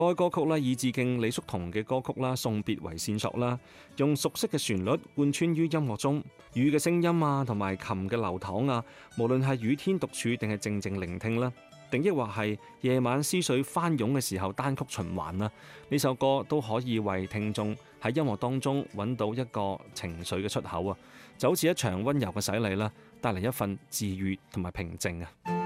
該歌曲以致敬李叔同嘅歌曲送別為線索用熟悉嘅旋律貫穿於音樂中，雨嘅聲音同埋琴嘅流淌無論係雨天獨處定係靜靜聆聽定抑或係夜晚思緒翻湧嘅時候單曲循環呢首歌都可以為聽眾喺音樂當中揾到一個情緒嘅出口就好似一場溫柔嘅洗禮帶嚟一份治癒同埋平靜